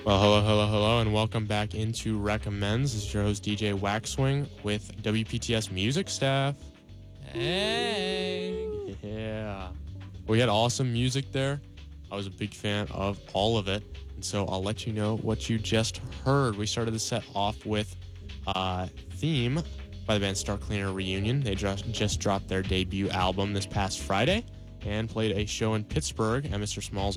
Well, hello, and welcome back into Recommends. This is your host, DJ Waxwing, with WPTS Music Staff. Hey. Yeah. We had awesome music there. I was a big fan of all of it, and so I'll let you know what you just heard. We started the set off with Theme by the band Star Cleaner Reunion. They just dropped their debut album this past Friday and played a show in Pittsburgh at Mr. Small's